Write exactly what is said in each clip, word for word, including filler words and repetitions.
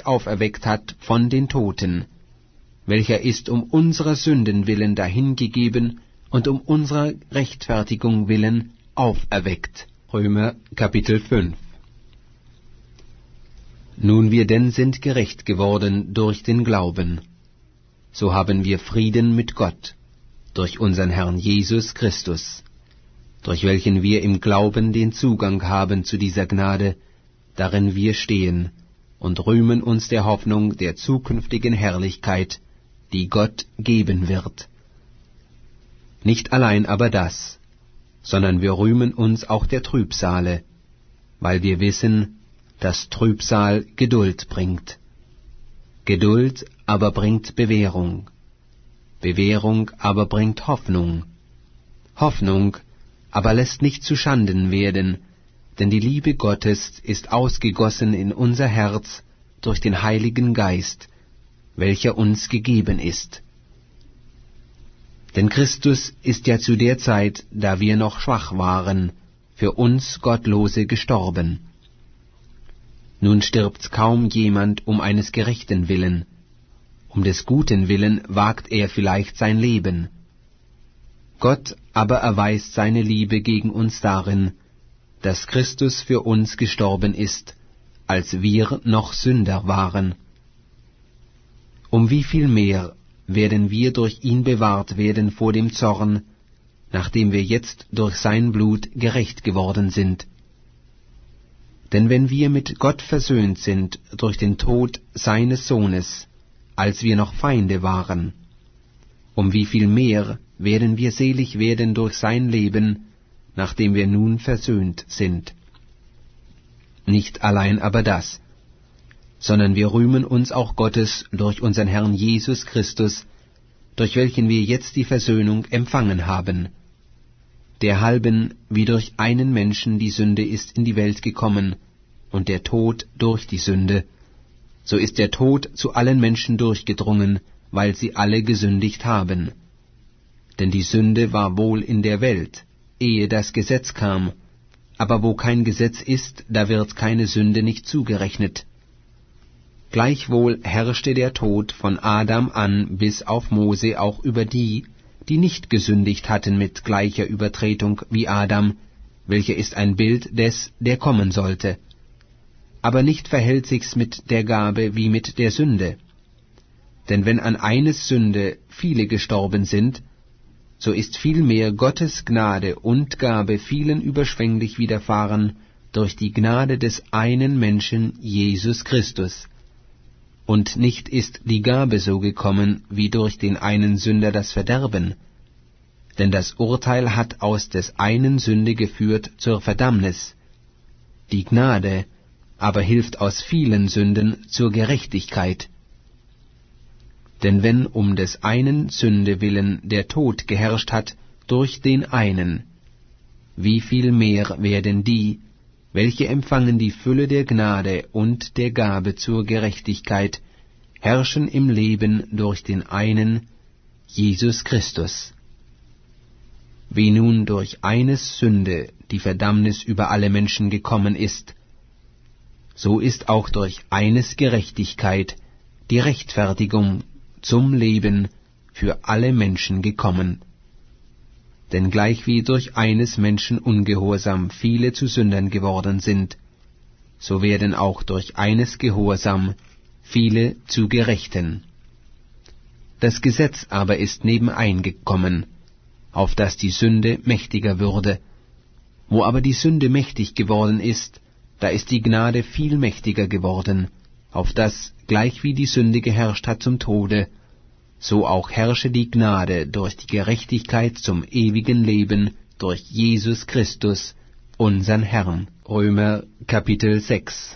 selbst auferweckt hat von den Toten, welcher ist um unserer Sünden willen dahingegeben und um unserer Rechtfertigung willen auferweckt. Römer Kapitel fünf. Nun wir denn sind gerecht geworden durch den Glauben, so haben wir Frieden mit Gott, durch unseren Herrn Jesus Christus, durch welchen wir im Glauben den Zugang haben zu dieser Gnade, darin wir stehen, und rühmen uns der Hoffnung der zukünftigen Herrlichkeit, die Gott geben wird. Nicht allein aber das, sondern wir rühmen uns auch der Trübsale, weil wir wissen, dass Trübsal Geduld bringt. Geduld aber bringt Bewährung, Bewährung aber bringt Hoffnung, Hoffnung aber lässt nicht zuschanden werden, denn die Liebe Gottes ist ausgegossen in unser Herz durch den Heiligen Geist, welcher uns gegeben ist. Denn Christus ist ja zu der Zeit, da wir noch schwach waren, für uns Gottlose gestorben. Nun stirbt kaum jemand um eines Gerechten willen, um des Guten willen wagt er vielleicht sein Leben. Gott aber erweist seine Liebe gegen uns darin, dass Christus für uns gestorben ist, als wir noch Sünder waren. Um wie viel mehr werden wir durch ihn bewahrt werden vor dem Zorn, nachdem wir jetzt durch sein Blut gerecht geworden sind. Denn wenn wir mit Gott versöhnt sind durch den Tod seines Sohnes, als wir noch Feinde waren, um wie viel mehr werden wir selig werden durch sein Leben, nachdem wir nun versöhnt sind. Nicht allein aber das, sondern wir rühmen uns auch Gottes durch unseren Herrn Jesus Christus, durch welchen wir jetzt die Versöhnung empfangen haben. Derhalben, wie durch einen Menschen die Sünde ist in die Welt gekommen, und der Tod durch die Sünde, so ist der Tod zu allen Menschen durchgedrungen, weil sie alle gesündigt haben. Denn die Sünde war wohl in der Welt, ehe das Gesetz kam, aber wo kein Gesetz ist, da wird keine Sünde nicht zugerechnet. Gleichwohl herrschte der Tod von Adam an bis auf Mose auch über die, die nicht gesündigt hatten mit gleicher Übertretung wie Adam, welcher ist ein Bild des, der kommen sollte. Aber nicht verhält sich's mit der Gabe wie mit der Sünde. Denn wenn an eines Sünde viele gestorben sind, so ist vielmehr Gottes Gnade und Gabe vielen überschwänglich widerfahren durch die Gnade des einen Menschen Jesus Christus. Und nicht ist die Gabe so gekommen wie durch den einen Sünder das Verderben, denn das Urteil hat aus des einen Sünde geführt zur Verdammnis. Die Gnade aber hilft aus vielen Sünden zur Gerechtigkeit. Denn wenn um des einen Sünde willen der Tod geherrscht hat durch den einen, wie viel mehr werden die, welche empfangen die Fülle der Gnade und der Gabe zur Gerechtigkeit, herrschen im Leben durch den einen, Jesus Christus. Wie nun durch eines Sünde die Verdammnis über alle Menschen gekommen ist, so ist auch durch eines Gerechtigkeit die Rechtfertigung zum Leben für alle Menschen gekommen. Denn gleichwie durch eines Menschen Ungehorsam viele zu Sündern geworden sind, so werden auch durch eines Gehorsam viele zu Gerechten. Das Gesetz aber ist nebeneingekommen, auf dass die Sünde mächtiger würde. Wo aber die Sünde mächtig geworden ist, da ist die Gnade viel mächtiger geworden, auf dass, gleichwie die Sünde geherrscht hat zum Tode, so auch herrsche die Gnade durch die Gerechtigkeit zum ewigen Leben durch Jesus Christus, unsern Herrn. Römer Kapitel sechs.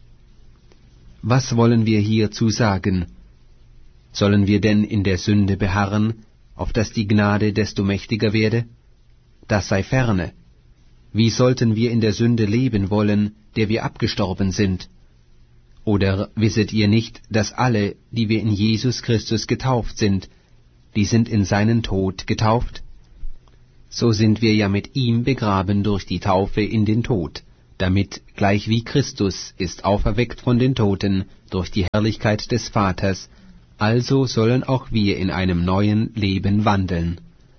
Was wollen wir hierzu sagen? Sollen wir denn in der Sünde beharren, auf dass die Gnade desto mächtiger werde? Das sei ferne. Wie sollten wir in der Sünde leben wollen, der wir abgestorben sind? Oder wisset ihr nicht, dass alle, die wir in Jesus Christus getauft sind, die sind in seinen Tod getauft? So sind wir ja mit ihm begraben durch die Taufe in den Tod, damit, gleich wie Christus ist auferweckt von den Toten durch die Herrlichkeit des Vaters, also sollen auch wir in einem neuen Leben wandeln.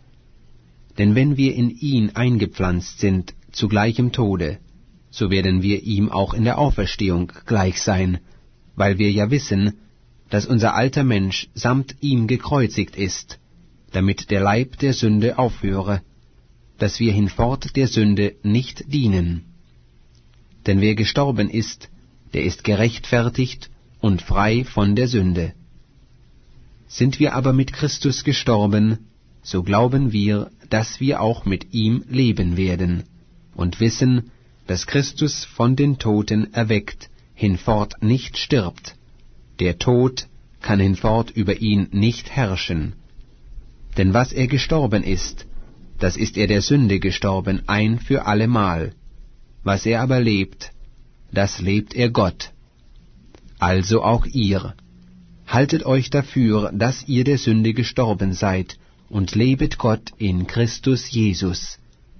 Denn wenn wir in ihn eingepflanzt sind zu gleichem Tode, so werden wir ihm auch in der Auferstehung gleich sein, weil wir ja wissen, dass unser alter Mensch samt ihm gekreuzigt ist, damit der Leib der Sünde aufhöre, dass wir hinfort der Sünde nicht dienen. Denn wer gestorben ist, der ist gerechtfertigt und frei von der Sünde. Sind wir aber mit Christus gestorben, so glauben wir, dass wir auch mit ihm leben werden, und wissen, dass Christus von den Toten erweckt hinfort nicht stirbt. Der Tod kann hinfort über ihn nicht herrschen. Denn was er gestorben ist, das ist er der Sünde gestorben ein für allemal. Was er aber lebt, das lebt er Gott. Also auch ihr. Haltet euch dafür, dass ihr der Sünde gestorben seid, und lebet Gott in Christus Jesus.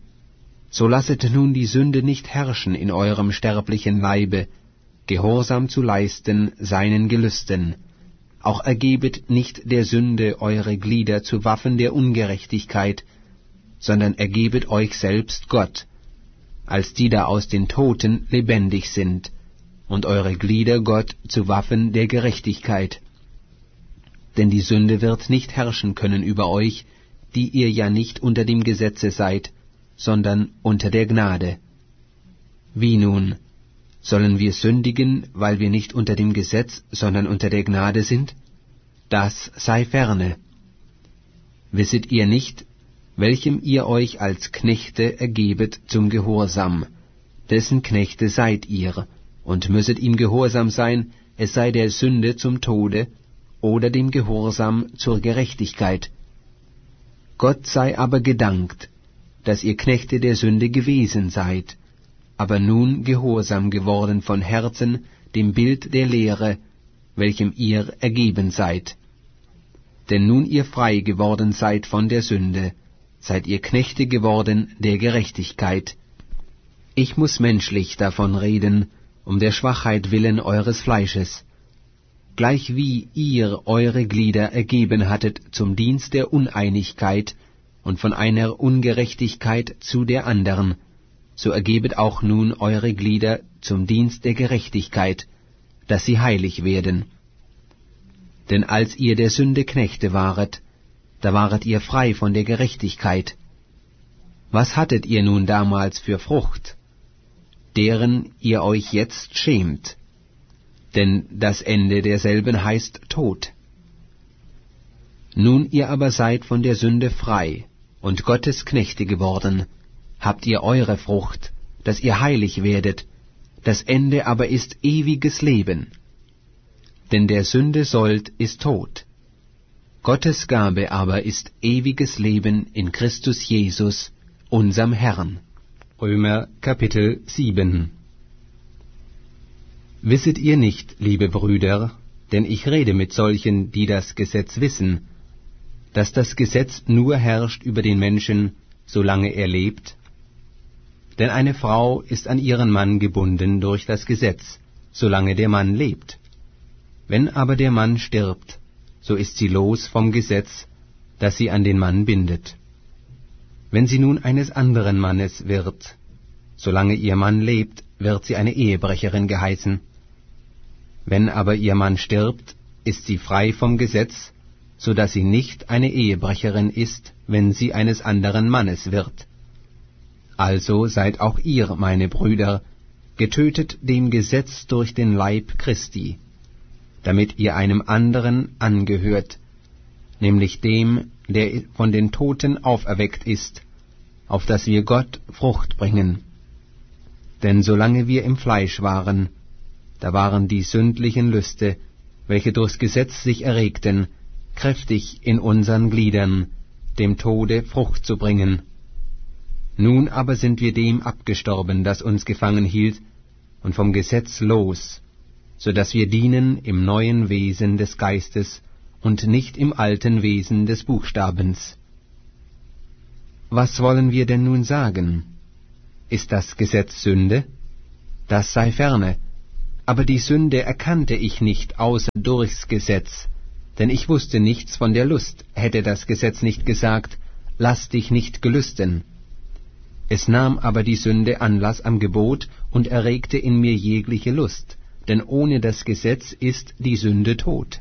So lasset nun die Sünde nicht herrschen in eurem sterblichen Leibe, gehorsam zu leisten seinen Gelüsten. Auch ergebet nicht der Sünde eure Glieder zu Waffen der Ungerechtigkeit, sondern ergebet euch selbst Gott, als die da aus den Toten lebendig sind, und eure Glieder Gott zu Waffen der Gerechtigkeit. Denn die Sünde wird nicht herrschen können über euch, die ihr ja nicht unter dem Gesetze seid, sondern unter der Gnade. Wie nun? Sollen wir sündigen, weil wir nicht unter dem Gesetz, sondern unter der Gnade sind? Das sei ferne. Wisset ihr nicht, welchem ihr euch als Knechte ergebet zum Gehorsam, dessen Knechte seid ihr, und müsset ihm gehorsam sein, es sei der Sünde zum Tode, oder dem Gehorsam zur Gerechtigkeit. Gott sei aber gedankt, dass ihr Knechte der Sünde gewesen seid, aber nun gehorsam geworden von Herzen dem Bild der Lehre, welchem ihr ergeben seid. Denn nun ihr frei geworden seid von der Sünde, seid ihr Knechte geworden der Gerechtigkeit. Ich muß menschlich davon reden, um der Schwachheit willen eures Fleisches, gleich wie ihr eure Glieder ergeben hattet zum Dienst der Uneinigkeit und von einer Ungerechtigkeit zu der anderen, so ergebet auch nun eure Glieder zum Dienst der Gerechtigkeit, dass sie heilig werden. Denn als ihr der Sünde Knechte waret, da waret ihr frei von der Gerechtigkeit. Was hattet ihr nun damals für Frucht, deren ihr euch jetzt schämt? Denn das Ende derselben heißt Tod. Nun ihr aber seid von der Sünde frei und Gottes Knechte geworden, habt ihr eure Frucht, dass ihr heilig werdet, das Ende aber ist ewiges Leben. Denn der Sünde Sold ist Tod. Gottes Gabe aber ist ewiges Leben in Christus Jesus, unserm Herrn. Römer Kapitel sieben. Wisset ihr nicht, liebe Brüder, denn ich rede mit solchen, die das Gesetz wissen, dass das Gesetz nur herrscht über den Menschen, solange er lebt? Denn eine Frau ist an ihren Mann gebunden durch das Gesetz, solange der Mann lebt. Wenn aber der Mann stirbt, so ist sie los vom Gesetz, das sie an den Mann bindet. Wenn sie nun eines anderen Mannes wird, solange ihr Mann lebt, wird sie eine Ehebrecherin geheißen. Wenn aber ihr Mann stirbt, ist sie frei vom Gesetz, so dass sie nicht eine Ehebrecherin ist, wenn sie eines anderen Mannes wird. Also seid auch ihr, meine Brüder, getötet dem Gesetz durch den Leib Christi, damit ihr einem anderen angehört, nämlich dem, der von den Toten auferweckt ist, auf dass wir Gott Frucht bringen. Denn solange wir im Fleisch waren, da waren die sündlichen Lüste, welche durchs Gesetz sich erregten, kräftig in unseren Gliedern, dem Tode Frucht zu bringen. Nun aber sind wir dem abgestorben, das uns gefangen hielt, und vom Gesetz los, so dass wir dienen im neuen Wesen des Geistes und nicht im alten Wesen des Buchstabens. Was wollen wir denn nun sagen? Ist das Gesetz Sünde? das sei ferne. Aber die Sünde erkannte ich nicht außer durchs Gesetz, denn ich wusste nichts von der Lust, hätte das Gesetz nicht gesagt, lass dich nicht gelüsten. Es nahm aber die Sünde Anlass am Gebot und erregte in mir jegliche Lust, denn ohne das Gesetz ist die Sünde tot.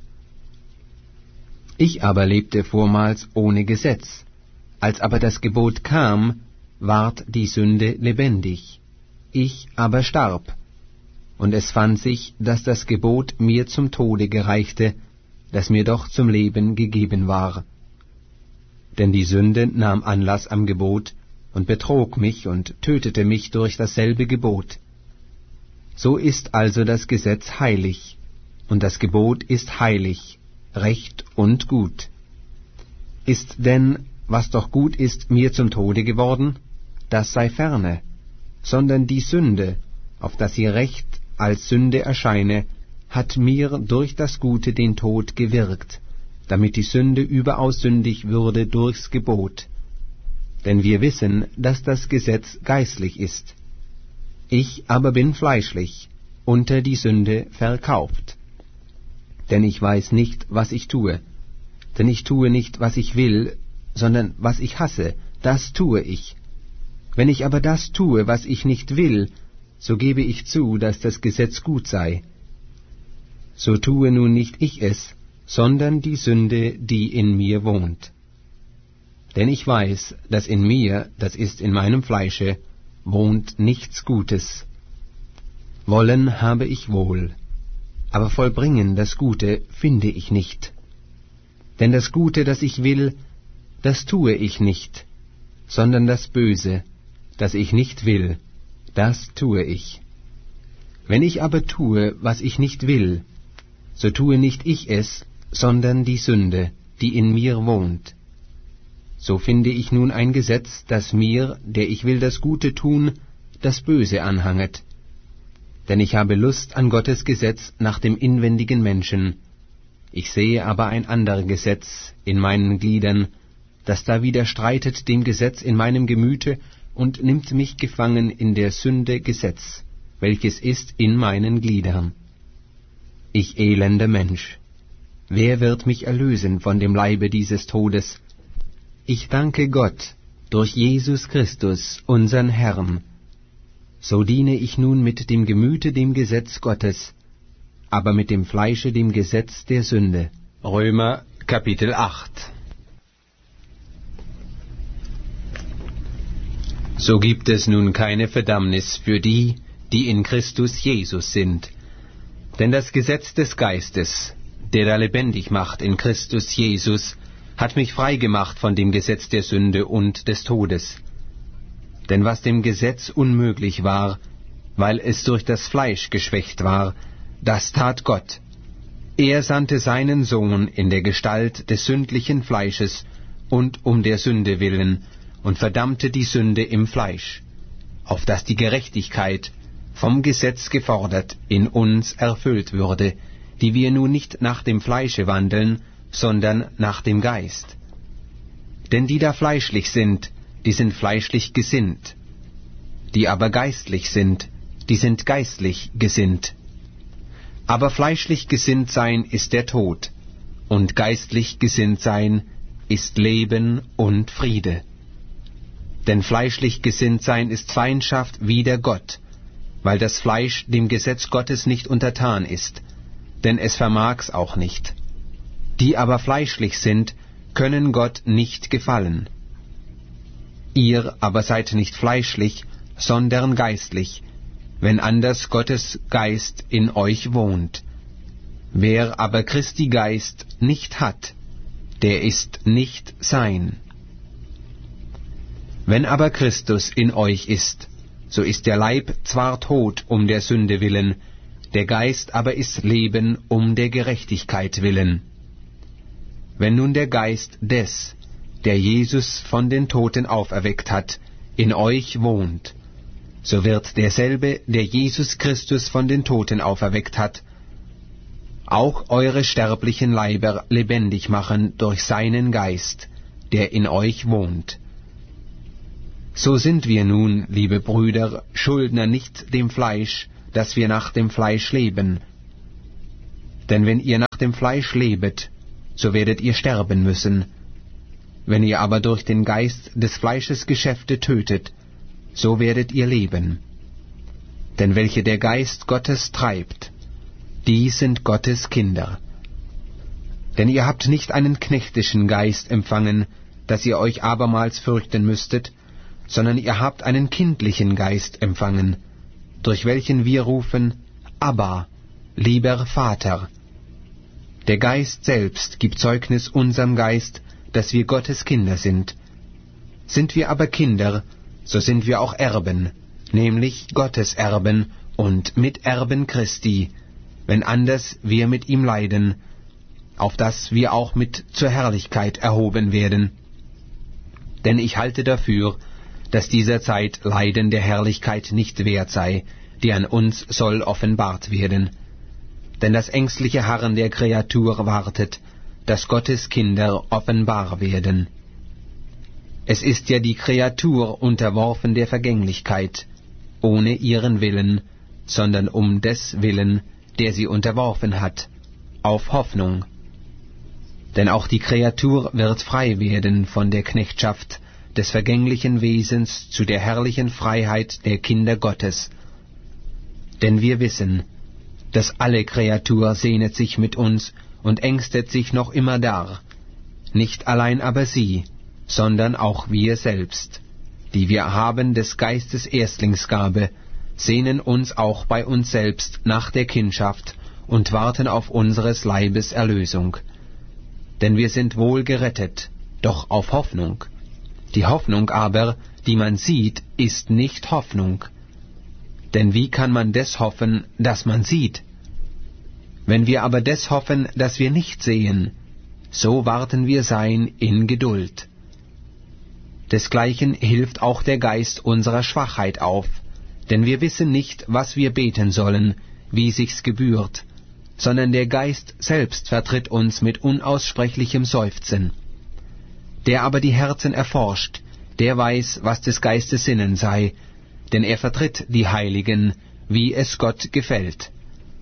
Ich aber lebte vormals ohne Gesetz. Als aber das Gebot kam, ward die Sünde lebendig. Ich aber starb. Und es fand sich, dass das Gebot mir zum Tode gereichte, das mir doch zum Leben gegeben war. Denn die Sünde nahm Anlass am Gebot und betrog mich und tötete mich durch dasselbe Gebot. So ist also das Gesetz heilig, und das Gebot ist heilig, recht und gut. Ist denn, was doch gut ist, mir zum Tode geworden? Das sei ferne, sondern die Sünde, auf dass sie Recht als Sünde erscheine, hat mir durch das Gute den Tod gewirkt, damit die Sünde überaus sündig würde durchs Gebot. Denn wir wissen, dass das Gesetz geistlich ist. Ich aber bin fleischlich, unter die Sünde verkauft. Denn ich weiß nicht, was ich tue. Denn ich tue nicht, was ich will, sondern was ich hasse, das tue ich. Wenn ich aber das tue, was ich nicht will, so gebe ich zu, dass das Gesetz gut sei. So tue nun nicht ich es, sondern die Sünde, die in mir wohnt. Denn ich weiß, dass in mir, das ist in meinem Fleische, wohnt nichts Gutes. Wollen habe ich wohl, aber vollbringen das Gute finde ich nicht. Denn das Gute, das ich will, das tue ich nicht, sondern das Böse, das ich nicht will, das tue ich. Wenn ich aber tue, was ich nicht will, so tue nicht ich es, sondern die Sünde, die in mir wohnt. So finde ich nun ein Gesetz, das mir, der ich will das Gute tun, das Böse anhanget. Denn ich habe Lust an Gottes Gesetz nach dem inwendigen Menschen. Ich sehe aber ein anderes Gesetz in meinen Gliedern, das da widerstreitet dem Gesetz in meinem Gemüte und nimmt mich gefangen in der Sünde Gesetz, welches ist in meinen Gliedern. Ich elender Mensch, wer wird mich erlösen von dem Leibe dieses Todes? Ich danke Gott durch Jesus Christus, unsern Herrn. So diene ich nun mit dem Gemüte dem Gesetz Gottes, aber mit dem Fleische dem Gesetz der Sünde. Römer Kapitel acht. So gibt es nun keine Verdammnis für die, die in Christus Jesus sind. Denn das Gesetz des Geistes, der da lebendig macht in Christus Jesus, hat mich freigemacht von dem Gesetz der Sünde und des Todes. Denn was dem Gesetz unmöglich war, weil es durch das Fleisch geschwächt war, das tat Gott. Er sandte seinen Sohn in der Gestalt des sündlichen Fleisches und um der Sünde willen und verdammte die Sünde im Fleisch, auf dass die Gerechtigkeit, vom Gesetz gefordert, in uns erfüllt würde, die wir nun nicht nach dem Fleische wandeln, sondern nach dem Geist. Denn die da fleischlich sind, die sind fleischlich gesinnt, die aber geistlich sind, die sind geistlich gesinnt. Aber fleischlich gesinnt sein ist der Tod, und geistlich gesinnt sein ist Leben und Friede. Denn fleischlich gesinnt sein ist Feindschaft wider Gott, weil das Fleisch dem Gesetz Gottes nicht untertan ist, denn es vermag's auch nicht. Die aber fleischlich sind, können Gott nicht gefallen. Ihr aber seid nicht fleischlich, sondern geistlich, wenn anders Gottes Geist in euch wohnt. Wer aber Christi Geist nicht hat, der ist nicht sein. Wenn aber Christus in euch ist, so ist der Leib zwar tot um der Sünde willen, der Geist aber ist Leben um der Gerechtigkeit willen. Wenn nun der Geist des, der Jesus von den Toten auferweckt hat, in euch wohnt, so wird derselbe, der Jesus Christus von den Toten auferweckt hat, auch eure sterblichen Leiber lebendig machen durch seinen Geist, der in euch wohnt. So sind wir nun, liebe Brüder, Schuldner nicht dem Fleisch, dass wir nach dem Fleisch leben. Denn wenn ihr nach dem Fleisch lebet, so werdet ihr sterben müssen. Wenn ihr aber durch den Geist des Fleisches Geschäfte tötet, so werdet ihr leben. Denn welche der Geist Gottes treibt, die sind Gottes Kinder. Denn ihr habt nicht einen knechtischen Geist empfangen, dass ihr euch abermals fürchten müsstet, sondern ihr habt einen kindlichen Geist empfangen, durch welchen wir rufen, Abba, lieber Vater. Der Geist selbst gibt Zeugnis unserem Geist, dass wir Gottes Kinder sind. Sind wir aber Kinder, so sind wir auch Erben, nämlich Gottes Erben und Miterben Christi, wenn anders wir mit ihm leiden, auf dass wir auch mit zur Herrlichkeit erhoben werden. Denn ich halte dafür, dass dieser Zeit Leiden der Herrlichkeit nicht wert sei, die an uns soll offenbart werden. Denn das ängstliche Harren der Kreatur wartet, dass Gottes Kinder offenbar werden. Es ist ja die Kreatur unterworfen der Vergänglichkeit, ohne ihren Willen, sondern um des Willen, der sie unterworfen hat, auf Hoffnung. Denn auch die Kreatur wird frei werden von der Knechtschaft des vergänglichen Wesens zu der herrlichen Freiheit der Kinder Gottes. Denn wir wissen, dass alle Kreatur sehnet sich mit uns und ängstet sich noch immer dar, nicht allein aber sie, sondern auch wir selbst, die wir haben des Geistes Erstlingsgabe, sehnen uns auch bei uns selbst nach der Kindschaft und warten auf unseres Leibes Erlösung. Denn wir sind wohl gerettet, doch auf Hoffnung. Die Hoffnung aber, die man sieht, ist nicht Hoffnung. Denn wie kann man des hoffen, das man sieht? Wenn wir aber des hoffen, das wir nicht sehen, so warten wir sein in Geduld. Desgleichen hilft auch der Geist unserer Schwachheit auf, denn wir wissen nicht, was wir beten sollen, wie sich's gebührt, sondern der Geist selbst vertritt uns mit unaussprechlichem Seufzen. Der aber die Herzen erforscht, der weiß, was des Geistes Sinnen sei, denn er vertritt die Heiligen, wie es Gott gefällt.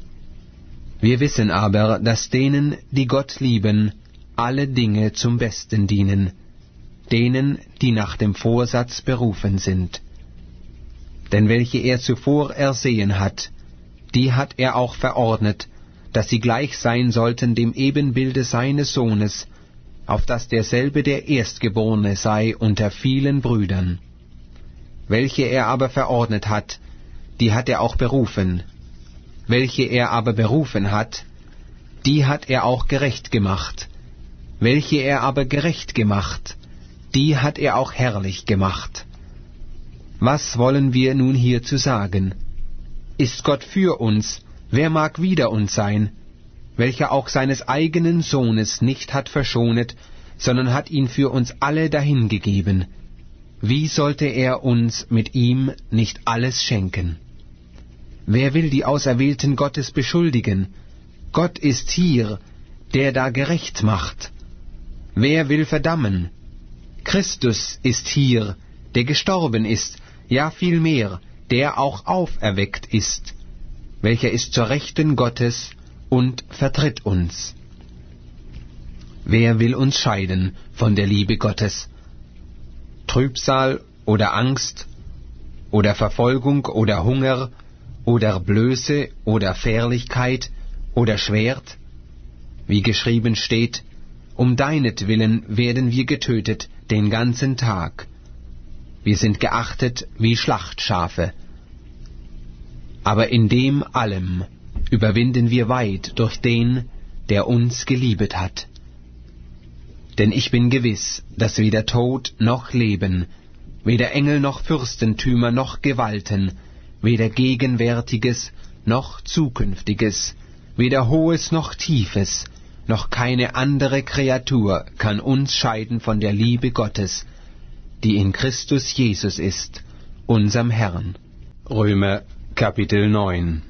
Wir wissen aber, dass denen, die Gott lieben, alle Dinge zum Besten dienen, denen, die nach dem Vorsatz berufen sind. Denn welche er zuvor ersehen hat, die hat er auch verordnet, dass sie gleich sein sollten dem Ebenbilde seines Sohnes, auf dass derselbe der Erstgeborene sei unter vielen Brüdern. Welche er aber verordnet hat, die hat er auch berufen. Welche er aber berufen hat, die hat er auch gerecht gemacht. Welche er aber gerecht gemacht, die hat er auch herrlich gemacht. Was wollen wir nun hierzu sagen? Ist Gott für uns, wer mag wider uns sein, welcher auch seines eigenen Sohnes nicht hat verschonet, sondern hat ihn für uns alle dahingegeben? Wie sollte er uns mit ihm nicht alles schenken? Wer will die Auserwählten Gottes beschuldigen? Gott ist hier, der da gerecht macht. Wer will verdammen? Christus ist hier, der gestorben ist, ja vielmehr, der auch auferweckt ist, welcher ist zur Rechten Gottes und vertritt uns. Wer will uns scheiden von der Liebe Gottes? Trübsal oder Angst oder Verfolgung oder Hunger oder Blöße oder Fährlichkeit oder Schwert? Wie geschrieben steht, um deinetwillen werden wir getötet den ganzen Tag. Wir sind geachtet wie Schlachtschafe. Aber in dem allem überwinden wir weit durch den, der uns geliebet hat. Denn ich bin gewiss, dass weder Tod noch Leben, weder Engel noch Fürstentümer noch Gewalten, weder Gegenwärtiges noch Zukünftiges, weder Hohes noch Tiefes, noch keine andere Kreatur kann uns scheiden von der Liebe Gottes, die in Christus Jesus ist, unserm Herrn. Römer Kapitel neun.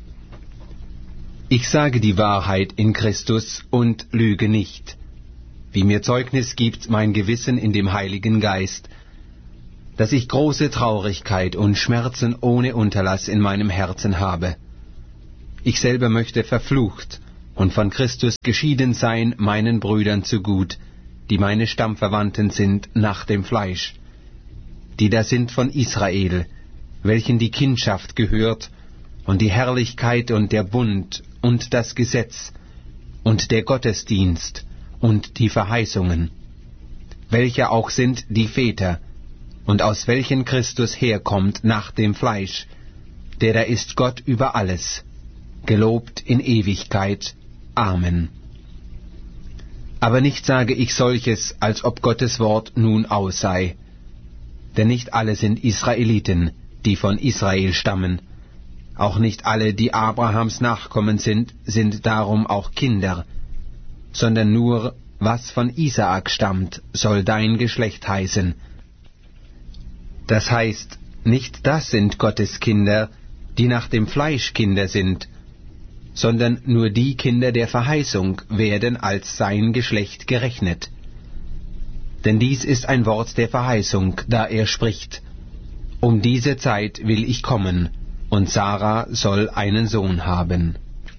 Ich sage die Wahrheit in Christus und lüge nicht, wie mir Zeugnis gibt mein Gewissen in dem Heiligen Geist, dass ich große Traurigkeit und Schmerzen ohne Unterlass in meinem Herzen habe. Ich selber möchte verflucht und von Christus geschieden sein meinen Brüdern zugut, die meine Stammverwandten sind nach dem Fleisch, die da sind von Israel, welchen die Kindschaft gehört, und die Herrlichkeit und der Bund und das Gesetz und der Gottesdienst und die Verheißungen, welche auch sind die Väter, und aus welchen Christus herkommt nach dem Fleisch, der da ist Gott über alles, gelobt in Ewigkeit. Amen. Aber nicht sage ich solches, als ob Gottes Wort nun aus sei. Denn nicht alle sind Israeliten, die von Israel stammen. Auch nicht alle, die Abrahams Nachkommen sind, sind darum auch Kinder. Sondern nur, was von Isaak stammt, soll dein Geschlecht heißen. Das heißt, nicht das sind Gottes Kinder, die nach dem Fleisch Kinder sind, sondern nur die Kinder der Verheißung werden als sein Geschlecht gerechnet. Denn dies ist ein Wort der Verheißung, da er spricht: Um diese Zeit will ich kommen, und Sarah soll einen Sohn haben.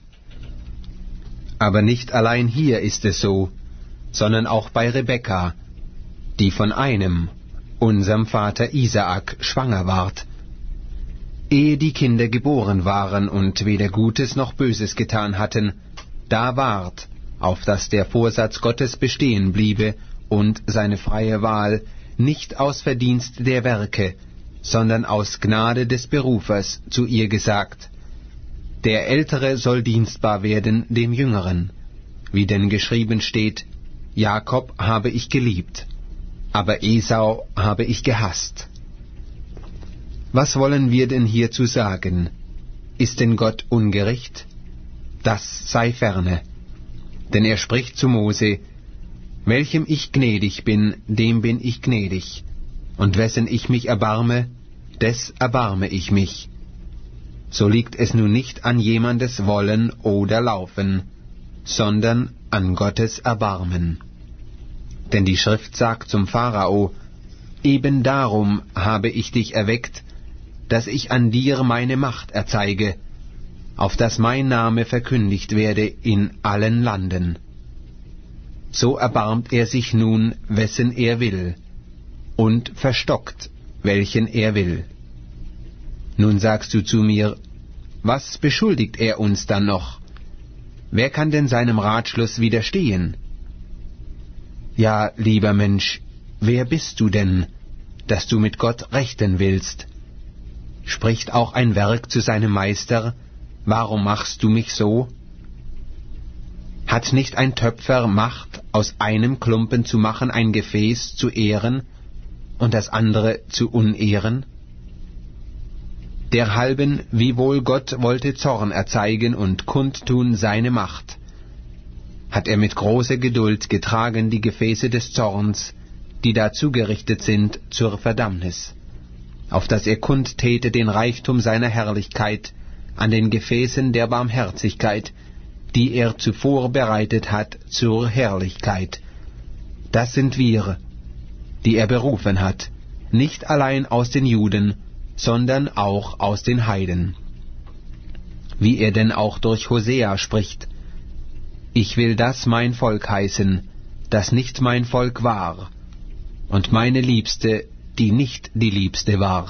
Aber nicht allein hier ist es so, sondern auch bei Rebekka, die von einem, unserem Vater Isaak, schwanger ward. Ehe die Kinder geboren waren und weder Gutes noch Böses getan hatten, da ward, auf dass der Vorsatz Gottes bestehen bliebe und seine freie Wahl, nicht aus Verdienst der Werke, sondern aus Gnade des Berufers, zu ihr gesagt: Der Ältere soll dienstbar werden dem Jüngeren, wie denn geschrieben steht: Jakob habe ich geliebt, aber Esau habe ich gehasst. Was wollen wir denn hierzu sagen? Ist denn Gott ungerecht? Das sei ferne. Denn er spricht zu Mose: Welchem ich gnädig bin, dem bin ich gnädig, und wessen ich mich erbarme, des erbarme ich mich. So liegt es nun nicht an jemandes Wollen oder Laufen, sondern an Gottes Erbarmen. Denn die Schrift sagt zum Pharao: Eben darum habe ich dich erweckt, dass ich an dir meine Macht erzeige, auf dass mein Name verkündigt werde in allen Landen. So erbarmt er sich nun, wessen er will, und verstockt, welchen er will. Nun sagst du zu mir: Was beschuldigt er uns dann noch? Wer kann denn seinem Ratschluss widerstehen? Ja, lieber Mensch, wer bist du denn, dass du mit Gott rechten willst? Spricht auch ein Werk zu seinem Meister: Warum machst du mich so? Hat nicht ein Töpfer Macht, aus einem Klumpen zu machen ein Gefäß zu ehren und das andere zu unehren? Derhalben, wiewohl Gott wollte Zorn erzeigen und kundtun seine Macht, hat er mit großer Geduld getragen die Gefäße des Zorns, die dazu gerichtet sind, zur Verdammnis, auf dass er kundtäte den Reichtum seiner Herrlichkeit an den Gefäßen der Barmherzigkeit, die er zuvor bereitet hat zur Herrlichkeit. Das sind wir, die er berufen hat, nicht allein aus den Juden, sondern auch aus den Heiden. Wie er denn auch durch Hosea spricht: Ich will das mein Volk heißen, das nicht mein Volk war, und meine Liebste, die nicht die Liebste war.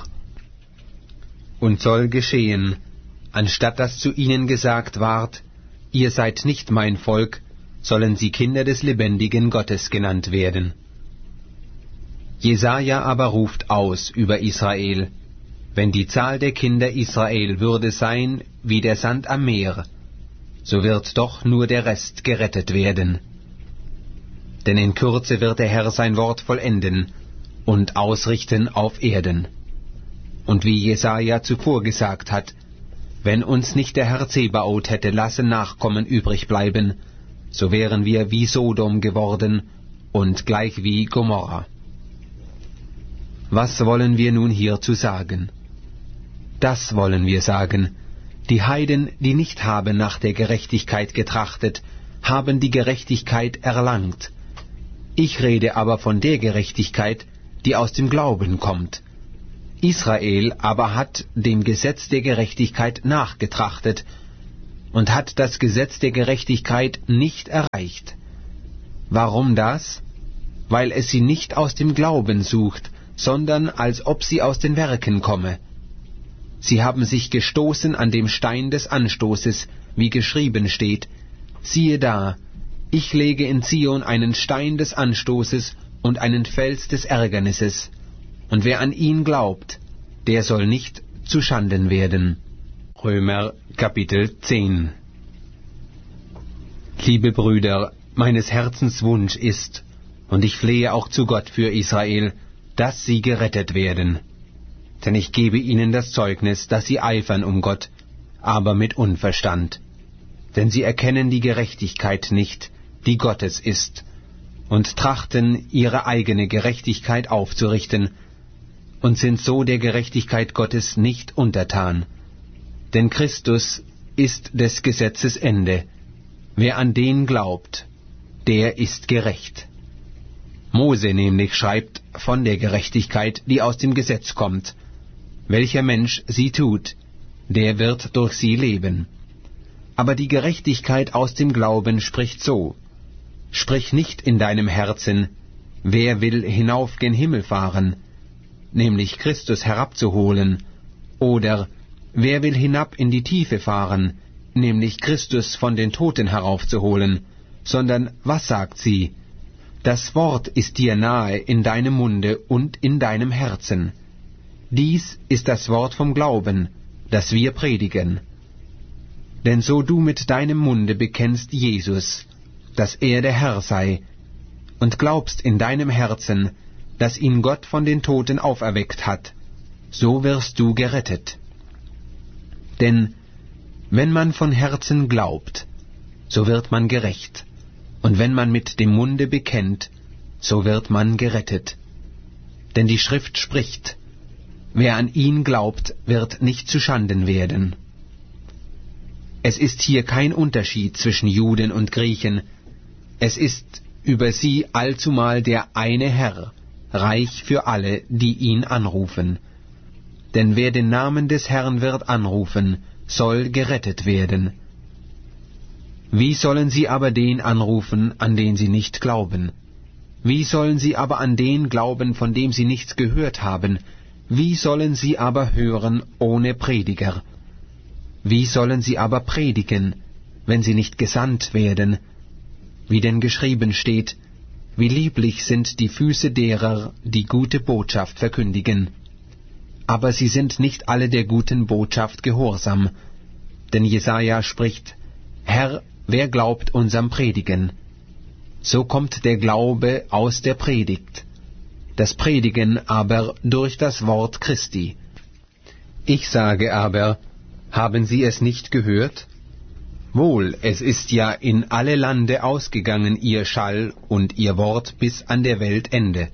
Und soll geschehen, anstatt dass zu ihnen gesagt ward: Ihr seid nicht mein Volk, sollen sie Kinder des lebendigen Gottes genannt werden. Jesaja aber ruft aus über Israel: Wenn die Zahl der Kinder Israel würde sein wie der Sand am Meer, so wird doch nur der Rest gerettet werden. Denn in Kürze wird der Herr sein Wort vollenden und ausrichten auf Erden. Und wie Jesaja zuvor gesagt hat: Wenn uns nicht der Herr Zebaoth hätte lassen Nachkommen übrig bleiben, so wären wir wie Sodom geworden und gleich wie Gomorra. Was wollen wir nun hierzu sagen? Das wollen wir sagen: Die Heiden, die nicht haben nach der Gerechtigkeit getrachtet, haben die Gerechtigkeit erlangt. Ich rede aber von der Gerechtigkeit, die aus dem Glauben kommt, Israel aber hat dem Gesetz der Gerechtigkeit nachgetrachtet und hat das Gesetz der Gerechtigkeit nicht erreicht. Warum das? Weil es sie nicht aus dem Glauben sucht, sondern als ob sie aus den Werken komme. Sie haben sich gestoßen an dem Stein des Anstoßes, wie geschrieben steht, siehe da, ich lege in Zion einen Stein des Anstoßes und einen Fels des Ärgernisses, und wer an ihn glaubt, der soll nicht zu Schanden werden. Römer Kapitel zehn. Liebe Brüder, meines Herzens Wunsch ist, und ich flehe auch zu Gott für Israel, dass sie gerettet werden. Denn ich gebe ihnen das Zeugnis, dass sie eifern um Gott, aber mit Unverstand. Denn sie erkennen die Gerechtigkeit nicht, die Gottes ist, und trachten, ihre eigene Gerechtigkeit aufzurichten, und sind so der Gerechtigkeit Gottes nicht untertan. Denn Christus ist des Gesetzes Ende. Wer an den glaubt, der ist gerecht. Mose nämlich schreibt von der Gerechtigkeit, die aus dem Gesetz kommt. Welcher Mensch sie tut, der wird durch sie leben. Aber die Gerechtigkeit aus dem Glauben spricht so: Sprich nicht in deinem Herzen, wer will hinauf gen Himmel fahren, nämlich Christus herabzuholen, oder wer will hinab in die Tiefe fahren, nämlich Christus von den Toten heraufzuholen, sondern was sagt sie? Das Wort ist dir nahe in deinem Munde und in deinem Herzen. Dies ist das Wort vom Glauben, das wir predigen. Denn so du mit deinem Munde bekennst Jesus, dass er der Herr sei, und glaubst in deinem Herzen, dass ihn Gott von den Toten auferweckt hat, so wirst du gerettet. Denn wenn man von Herzen glaubt, so wird man gerecht, und wenn man mit dem Munde bekennt, so wird man gerettet. Denn die Schrift spricht, wer an ihn glaubt, wird nicht zu Schanden werden. Es ist hier kein Unterschied zwischen Juden und Griechen, es ist über sie allzumal der eine Herr, reich für alle, die ihn anrufen. Denn wer den Namen des Herrn wird anrufen, soll gerettet werden. Wie sollen sie aber den anrufen, an den sie nicht glauben? Wie sollen sie aber an den glauben, von dem sie nichts gehört haben? Wie sollen sie aber hören ohne Prediger? Wie sollen sie aber predigen, wenn sie nicht gesandt werden? Wie denn geschrieben steht, wie lieblich sind die Füße derer, die gute Botschaft verkündigen. Aber sie sind nicht alle der guten Botschaft gehorsam. Denn Jesaja spricht, Herr, wer glaubt unserem Predigen? So kommt der Glaube aus der Predigt, das Predigen aber durch das Wort Christi. Ich sage aber, haben Sie es nicht gehört? Wohl, es ist ja in alle Lande ausgegangen ihr Schall und ihr Wort bis an der Welt Ende.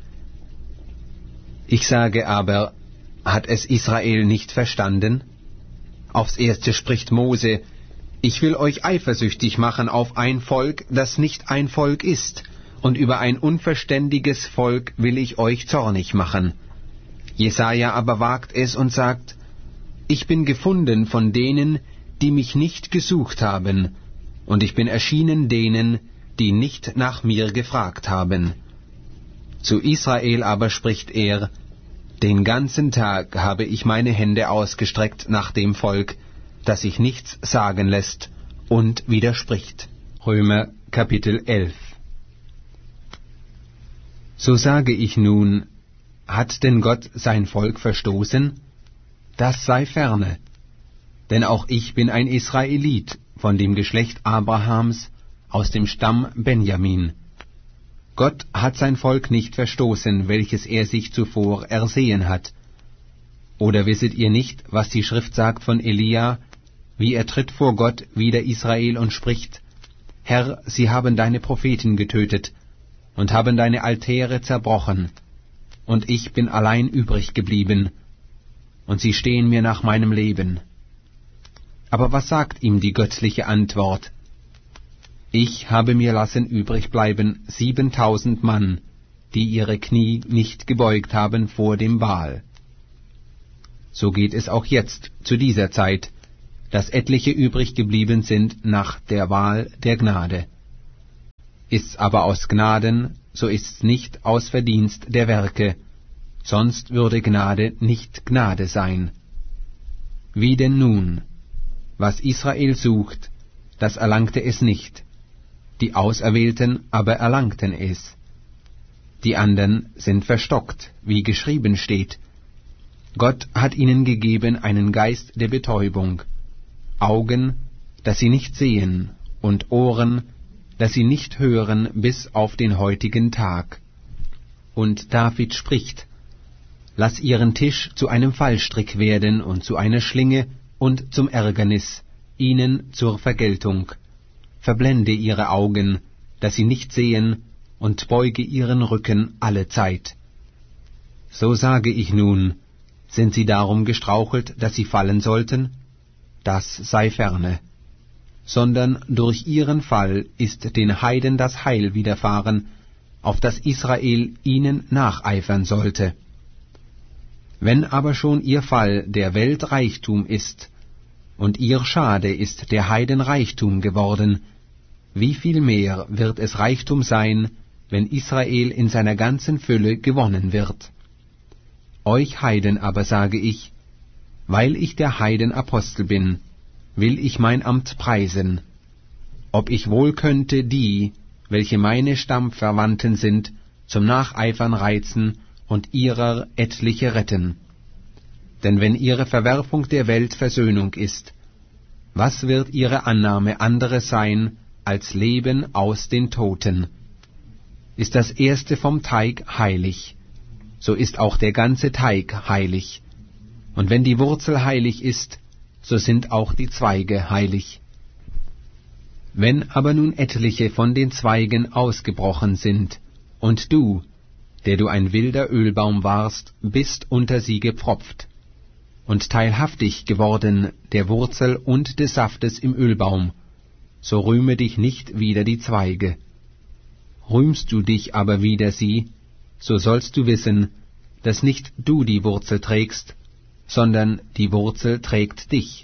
Ich sage aber, hat es Israel nicht verstanden? Aufs Erste spricht Mose, ich will euch eifersüchtig machen auf ein Volk, das nicht ein Volk ist, und über ein unverständiges Volk will ich euch zornig machen. Jesaja aber wagt es und sagt, ich bin gefunden von denen, die mich nicht gesucht haben, und ich bin erschienen denen, die nicht nach mir gefragt haben. Zu Israel aber spricht er, den ganzen Tag habe ich meine Hände ausgestreckt nach dem Volk, das sich nichts sagen lässt und widerspricht. Römer Kapitel elf. So sage ich nun, hat denn Gott sein Volk verstoßen? Das sei ferne. Denn auch ich bin ein Israelit, von dem Geschlecht Abrahams, aus dem Stamm Benjamin. Gott hat sein Volk nicht verstoßen, welches er sich zuvor ersehen hat. Oder wisset ihr nicht, was die Schrift sagt von Elia, wie er tritt vor Gott wider Israel und spricht, Herr, sie haben deine Propheten getötet und haben deine Altäre zerbrochen, und ich bin allein übrig geblieben, und sie stehen mir nach meinem Leben. Aber was sagt ihm die göttliche Antwort? Ich habe mir lassen übrig bleiben siebentausend Mann, die ihre Knie nicht gebeugt haben vor dem Baal. so geht es auch jetzt zu dieser Zeit, dass etliche übrig geblieben sind nach der Wahl der Gnade. Ist's aber aus Gnaden, so ist's nicht aus Verdienst der Werke, sonst würde Gnade nicht Gnade sein. Wie denn nun? Was Israel sucht, das erlangte es nicht, die Auserwählten aber erlangten es. Die anderen sind verstockt, wie geschrieben steht. Gott hat ihnen gegeben einen Geist der Betäubung, Augen, dass sie nicht sehen, und Ohren, dass sie nicht hören bis auf den heutigen Tag. Und David spricht: Lass ihren Tisch zu einem Fallstrick werden und zu einer Schlinge und zum Ärgernis, ihnen zur Vergeltung. Verblende ihre Augen, dass sie nicht sehen, und beuge ihren Rücken alle Zeit. So sage ich nun, sind sie darum gestrauchelt, dass sie fallen sollten? Das sei ferne. Sondern durch ihren Fall ist den Heiden das Heil widerfahren, auf das Israel ihnen nacheifern sollte. Wenn aber schon ihr Fall der Welt Reichtum ist, und ihr Schade ist der Heiden Reichtum geworden, wie viel mehr wird es Reichtum sein, wenn Israel in seiner ganzen Fülle gewonnen wird. Euch Heiden aber sage ich, weil ich der Heiden Apostel bin, will ich mein Amt preisen, ob ich wohl könnte die, welche meine Stammverwandten sind, zum Nacheifern reizen und ihrer etliche retten. Denn wenn ihre Verwerfung der Welt Versöhnung ist, was wird ihre Annahme anderes sein, als Leben aus den Toten? Ist das Erste vom Teig heilig, so ist auch der ganze Teig heilig. Und wenn die Wurzel heilig ist, so sind auch die Zweige heilig. Wenn aber nun etliche von den Zweigen ausgebrochen sind, und du, der du ein wilder Ölbaum warst, bist unter sie gepfropft, und teilhaftig geworden der Wurzel und des Saftes im Ölbaum, so rühme dich nicht wider die Zweige. Rühmst du dich aber wider sie, so sollst du wissen, dass nicht du die Wurzel trägst, sondern die Wurzel trägt dich.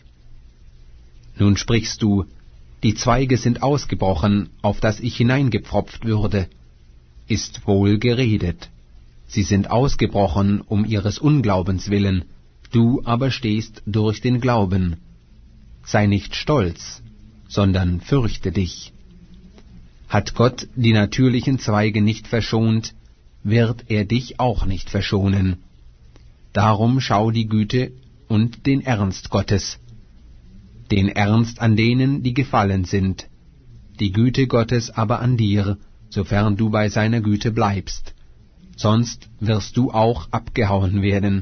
Nun sprichst du, die Zweige sind ausgebrochen, auf dass ich hineingepfropft würde. Ist wohl geredet. Sie sind ausgebrochen um ihres Unglaubens willen, du aber stehst durch den Glauben. Sei nicht stolz, sondern fürchte dich. Hat Gott die natürlichen Zweige nicht verschont, wird er dich auch nicht verschonen. Darum schau die Güte und den Ernst Gottes, den Ernst an denen, die gefallen sind, die Güte Gottes aber an dir, sofern du bei seiner Güte bleibst, sonst wirst du auch abgehauen werden.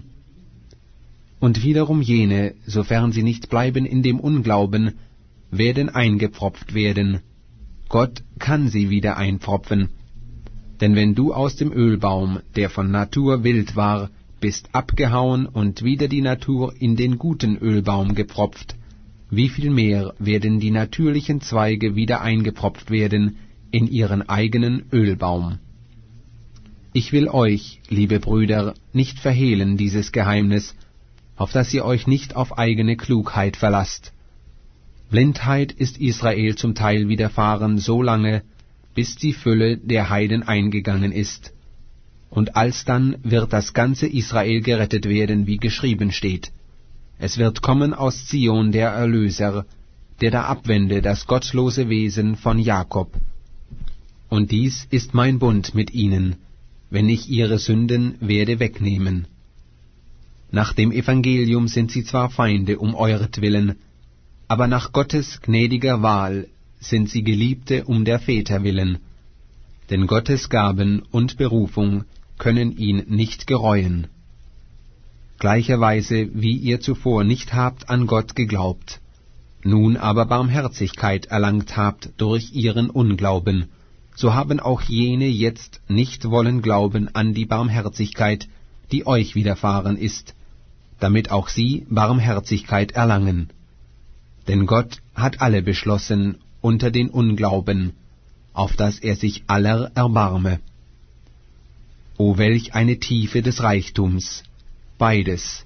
Und wiederum jene, sofern sie nicht bleiben in dem Unglauben, werden eingepfropft werden. Gott kann sie wieder einpfropfen. Denn wenn du aus dem Ölbaum, der von Natur wild war, bist abgehauen und wieder die Natur in den guten Ölbaum gepfropft, wie viel mehr werden die natürlichen Zweige wieder eingepfropft werden in ihren eigenen Ölbaum. Ich will euch, liebe Brüder, nicht verhehlen dieses Geheimnis, auf dass ihr euch nicht auf eigene Klugheit verlasst. Blindheit ist Israel zum Teil widerfahren so lange, bis die Fülle der Heiden eingegangen ist. Und alsdann wird das ganze Israel gerettet werden, wie geschrieben steht. Es wird kommen aus Zion der Erlöser, der da abwende das gottlose Wesen von Jakob. Und dies ist mein Bund mit ihnen, wenn ich ihre Sünden werde wegnehmen. Nach dem Evangelium sind sie zwar Feinde um euretwillen, aber nach Gottes gnädiger Wahl sind sie Geliebte um der Väter willen. Denn Gottes Gaben und Berufung können ihn nicht gereuen. Gleicherweise, wie ihr zuvor nicht habt an Gott geglaubt, nun aber Barmherzigkeit erlangt habt durch ihren Unglauben, so haben auch jene jetzt nicht wollen glauben an die Barmherzigkeit, die euch widerfahren ist, damit auch sie Barmherzigkeit erlangen. Denn Gott hat alle beschlossen unter den Unglauben, auf dass er sich aller erbarme. O welch eine Tiefe des Reichtums, beides,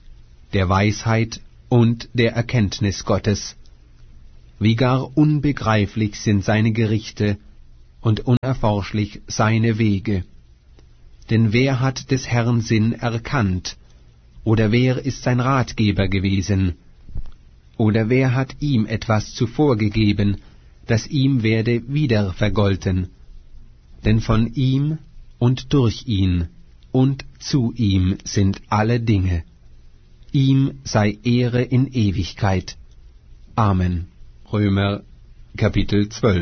der Weisheit und der Erkenntnis Gottes. Wie gar unbegreiflich sind seine Gerichte und unerforschlich seine Wege. Denn wer hat des Herrn Sinn erkannt? Oder wer ist sein Ratgeber gewesen? Oder wer hat ihm etwas zuvor gegeben, das ihm werde wieder vergolten? Denn von ihm und durch ihn und zu ihm sind alle Dinge. Ihm sei Ehre in Ewigkeit. Amen. Römer Kapitel zwölf.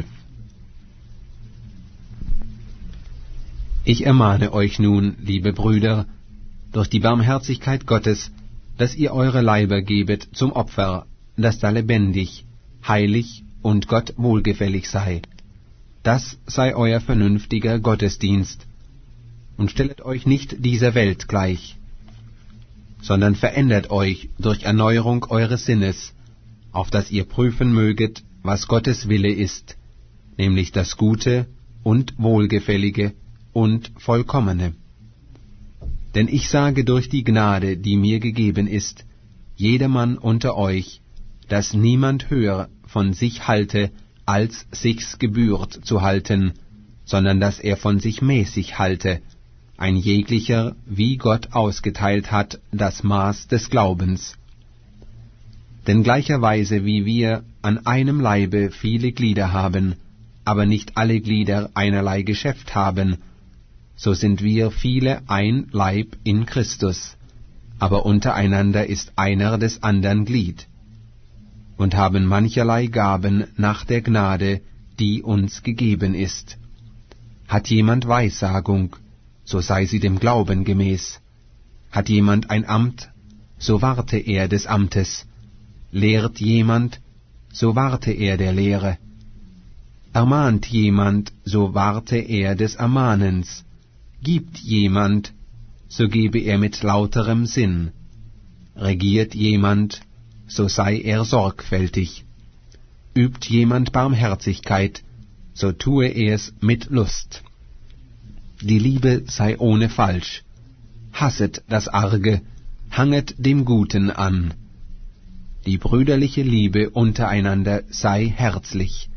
Ich ermahne euch nun, liebe Brüder, durch die Barmherzigkeit Gottes, dass ihr eure Leiber gebet zum Opfer, das da lebendig, heilig und Gott wohlgefällig sei. Das sei euer vernünftiger Gottesdienst. Und stellet euch nicht dieser Welt gleich, sondern verändert euch durch Erneuerung eures Sinnes, auf dass ihr prüfen möget, was Gottes Wille ist, nämlich das Gute und Wohlgefällige und Vollkommene. Denn ich sage durch die Gnade, die mir gegeben ist, jedermann unter euch, dass niemand höher von sich halte, als sich's gebührt zu halten, sondern dass er von sich mäßig halte, ein jeglicher, wie Gott ausgeteilt hat, das Maß des Glaubens. Denn gleicherweise wie wir an einem Leibe viele Glieder haben, aber nicht alle Glieder einerlei Geschäft haben, so sind wir viele ein Leib in Christus, aber untereinander ist einer des andern Glied, und haben mancherlei Gaben nach der Gnade, die uns gegeben ist. Hat jemand Weissagung, so sei sie dem Glauben gemäß. Hat jemand ein Amt, so warte er des Amtes. Lehrt jemand, so warte er der Lehre. Ermahnt jemand, so warte er des Ermahnens. Gibt jemand, so gebe er mit lauterem Sinn. Regiert jemand, so sei er sorgfältig. Übt jemand Barmherzigkeit, so tue er's mit Lust. Die Liebe sei ohne Falsch. Hasset das Arge, hanget dem Guten an. Die brüderliche Liebe untereinander sei herzlich.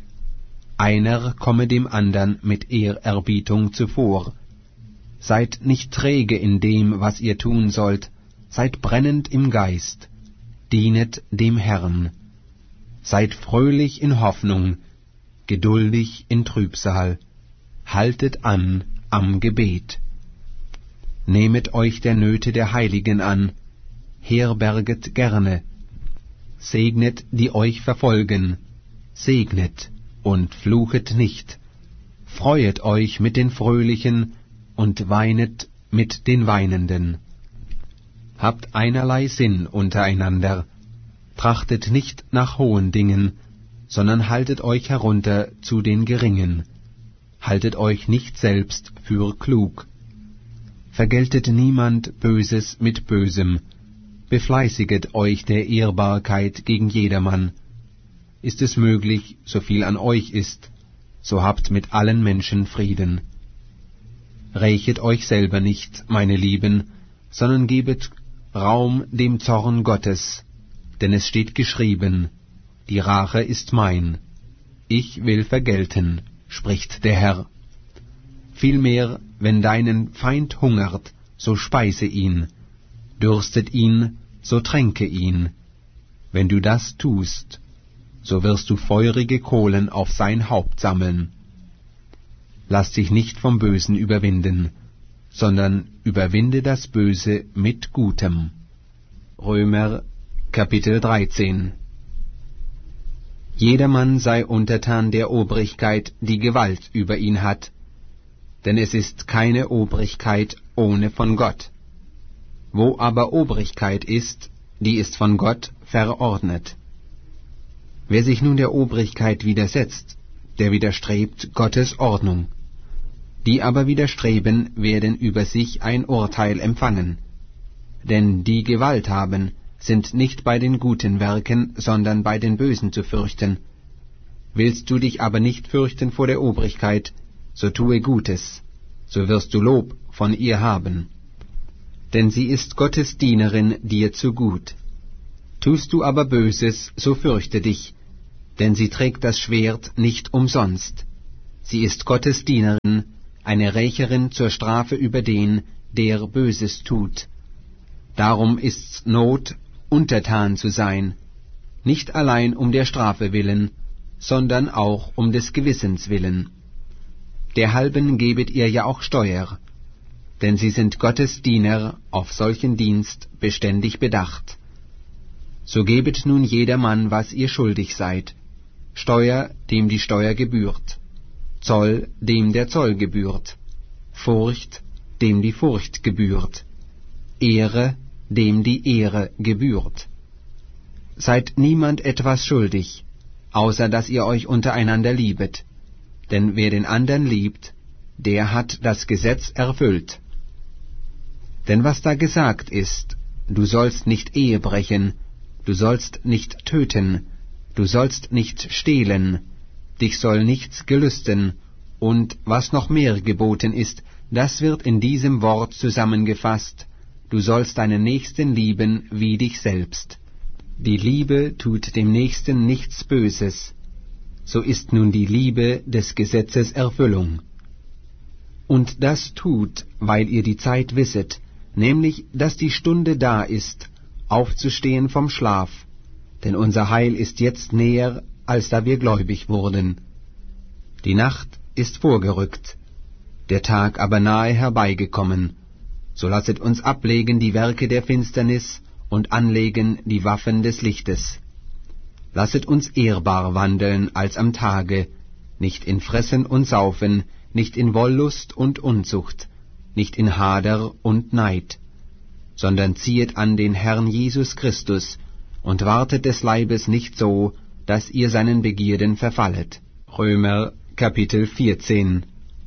Einer komme dem andern mit Ehrerbietung zuvor. Seid nicht träge in dem, was ihr tun sollt, seid brennend im Geist, dienet dem Herrn. Seid fröhlich in Hoffnung, geduldig in Trübsal, haltet an am Gebet. Nehmet euch der Nöte der Heiligen an, herberget gerne, segnet, die euch verfolgen, segnet und fluchet nicht, freuet euch mit den Fröhlichen und weinet mit den Weinenden. Habt einerlei Sinn untereinander, trachtet nicht nach hohen Dingen, sondern haltet euch herunter zu den Geringen. Haltet euch nicht selbst für klug. Vergeltet niemand Böses mit Bösem, befleißiget euch der Ehrbarkeit gegen jedermann. Ist es möglich, so viel an euch ist, so habt mit allen Menschen Frieden. Rächet euch selber nicht, meine Lieben, sondern gebet Raum dem Zorn Gottes, denn es steht geschrieben, die Rache ist mein, ich will vergelten, spricht der Herr. Vielmehr, wenn deinen Feind hungert, so speise ihn, dürstet ihn, so tränke ihn. Wenn du das tust, so wirst du feurige Kohlen auf sein Haupt sammeln. Lass dich nicht vom Bösen überwinden, sondern überwinde das Böse mit Gutem. Römer Kapitel dreizehn. Jedermann sei untertan der Obrigkeit, die Gewalt über ihn hat, denn es ist keine Obrigkeit ohne von Gott. Wo aber Obrigkeit ist, die ist von Gott verordnet. Wer sich nun der Obrigkeit widersetzt, der widerstrebt Gottes Ordnung. Die aber widerstreben, werden über sich ein Urteil empfangen. Denn die Gewalt haben, sind nicht bei den guten Werken, sondern bei den Bösen zu fürchten. Willst du dich aber nicht fürchten vor der Obrigkeit, so tue Gutes, so wirst du Lob von ihr haben. Denn sie ist Gottes Dienerin dir zu gut. Tust du aber Böses, so fürchte dich, denn sie trägt das Schwert nicht umsonst. Sie ist Gottes Dienerin, eine Rächerin zur Strafe über den, der Böses tut. Darum ist's Not, untertan zu sein, nicht allein um der Strafe willen, sondern auch um des Gewissens willen. Derhalben gebet ihr ja auch Steuer, denn sie sind Gottes Diener, auf solchen Dienst beständig bedacht. So gebet nun jedermann, was ihr schuldig seid, Steuer, dem die Steuer gebührt, Zoll, dem der Zoll gebührt, Furcht, dem die Furcht gebührt, Ehre, dem die Ehre gebührt. Seid niemand etwas schuldig, außer dass ihr euch untereinander liebet, denn wer den andern liebt, der hat das Gesetz erfüllt. Denn was da gesagt ist, du sollst nicht Ehe brechen, du sollst nicht töten, du sollst nicht stehlen, dich soll nichts gelüsten, und was noch mehr geboten ist, das wird in diesem Wort zusammengefasst, du sollst deinen Nächsten lieben wie dich selbst. Die Liebe tut dem Nächsten nichts Böses, so ist nun die Liebe des Gesetzes Erfüllung. Und das tut, weil ihr die Zeit wisset, nämlich, dass die Stunde da ist, aufzustehen vom Schlaf, denn unser Heil ist jetzt näher, als da wir gläubig wurden. Die Nacht ist vorgerückt, der Tag aber nahe herbeigekommen. So lasset uns ablegen die Werke der Finsternis und anlegen die Waffen des Lichtes. Lasset uns ehrbar wandeln als am Tage, nicht in Fressen und Saufen, nicht in Wollust und Unzucht, nicht in Hader und Neid, sondern ziehet an den Herrn Jesus Christus und wartet des Leibes nicht so, dass ihr seinen Begierden verfallet. Römer Kapitel vierzehn.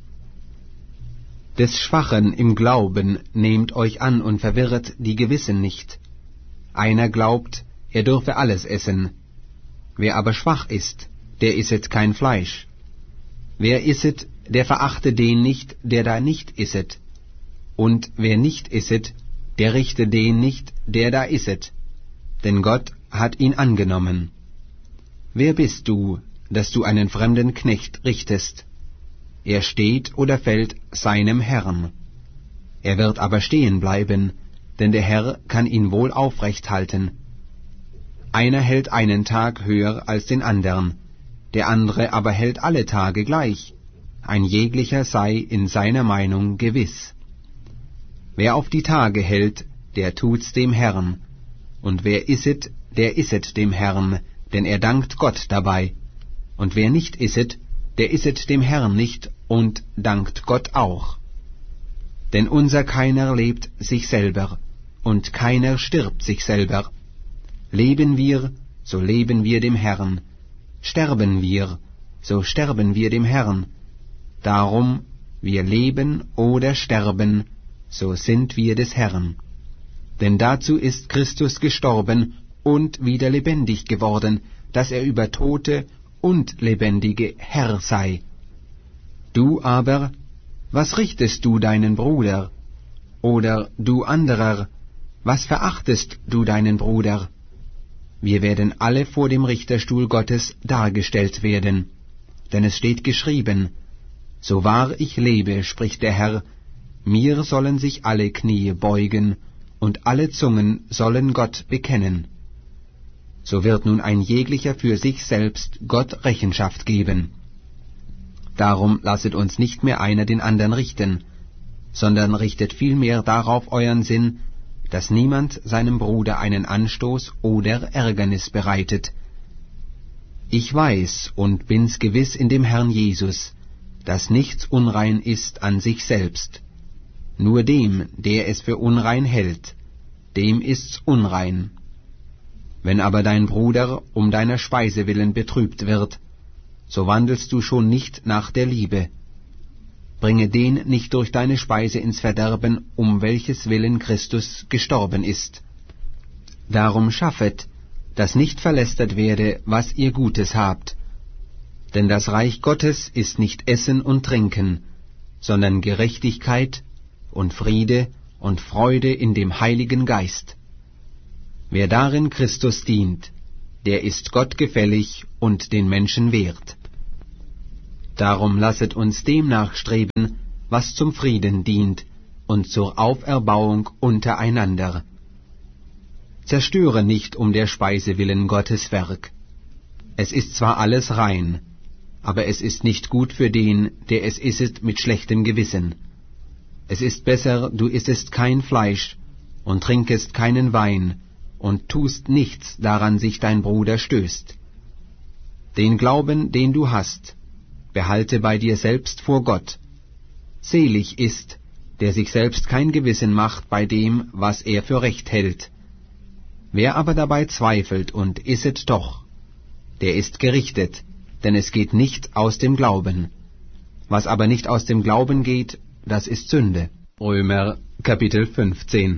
Des Schwachen im Glauben nehmt euch an und verwirret die Gewissen nicht. Einer glaubt, er dürfe alles essen. Wer aber schwach ist, der isset kein Fleisch. Wer isset, der verachte den nicht, der da nicht isset. Und wer nicht isset, der richte den nicht, der da isset. Denn Gott hat ihn angenommen. Wer bist du, dass du einen fremden Knecht richtest? Er steht oder fällt seinem Herrn. Er wird aber stehen bleiben, denn der Herr kann ihn wohl aufrecht halten. Einer hält einen Tag höher als den andern, der andere aber hält alle Tage gleich. Ein jeglicher sei in seiner Meinung gewiss. Wer auf die Tage hält, der tut's dem Herrn, und wer isset, der isset dem Herrn, denn er dankt Gott dabei. Und wer nicht isset, der isset dem Herrn nicht und dankt Gott auch. Denn unser keiner lebt sich selber, und keiner stirbt sich selber. Leben wir, so leben wir dem Herrn. Sterben wir, so sterben wir dem Herrn. Darum, wir leben oder sterben, so sind wir des Herrn. Denn dazu ist Christus gestorben und wieder lebendig geworden, dass er über Tote und Lebendige Herr sei. Du aber, was richtest du deinen Bruder? Oder du anderer, was verachtest du deinen Bruder? Wir werden alle vor dem Richterstuhl Gottes dargestellt werden. Denn es steht geschrieben, so wahr ich lebe, spricht der Herr, mir sollen sich alle Knie beugen, und alle Zungen sollen Gott bekennen. So wird nun ein jeglicher für sich selbst Gott Rechenschaft geben. Darum lasset uns nicht mehr einer den anderen richten, sondern richtet vielmehr darauf euren Sinn, dass niemand seinem Bruder einen Anstoß oder Ärgernis bereitet. Ich weiß und bin's gewiss in dem Herrn Jesus, dass nichts unrein ist an sich selbst. Nur dem, der es für unrein hält, dem ist's unrein. Wenn aber dein Bruder um deiner Speise willen betrübt wird, so wandelst du schon nicht nach der Liebe. Bringe den nicht durch deine Speise ins Verderben, um welches willen Christus gestorben ist. Darum schaffet, dass nicht verlästert werde, was ihr Gutes habt. Denn das Reich Gottes ist nicht Essen und Trinken, sondern Gerechtigkeit und Friede und Freude in dem Heiligen Geist. Wer darin Christus dient, der ist Gott gefällig und den Menschen wert. Darum lasset uns dem nachstreben, was zum Frieden dient und zur Auferbauung untereinander. Zerstöre nicht um der Speise willen Gottes Werk. Es ist zwar alles rein, aber es ist nicht gut für den, der es isset mit schlechtem Gewissen. Es ist besser, du issest kein Fleisch und trinkest keinen Wein und tust nichts, daran sich dein Bruder stößt. Den Glauben, den du hast, behalte bei dir selbst vor Gott. Selig ist, der sich selbst kein Gewissen macht bei dem, was er für recht hält. Wer aber dabei zweifelt und isset doch, der ist gerichtet, denn es geht nicht aus dem Glauben. Was aber nicht aus dem Glauben geht, das ist Sünde. Römer Kapitel fünfzehn.